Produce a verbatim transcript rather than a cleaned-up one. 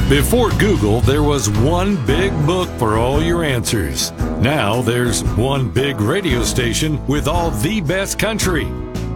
Before Google, there was one big book for all your answers. Now there's one big radio station with all the best country.